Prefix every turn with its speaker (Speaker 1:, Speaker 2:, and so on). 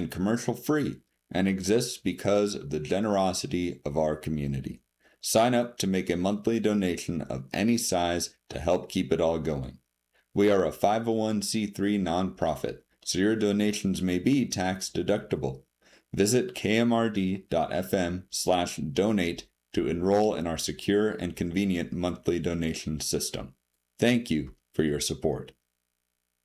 Speaker 1: and commercial-free and exists because of the generosity of our community. Sign up to make a monthly donation of any size to help keep it all going. We are a 501c3 nonprofit, so your donations may be tax deductible. Visit kmrd.fm/donate to enroll in our secure and convenient monthly donation system. Thank you for your support.